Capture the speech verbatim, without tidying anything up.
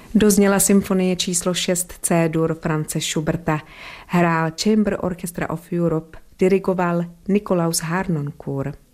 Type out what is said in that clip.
Dozněla symfonie číslo šest C-dur Franze Schuberta. Hrál Chamber Orchestra of Europe, dirigoval Nikolaus Harnoncourt.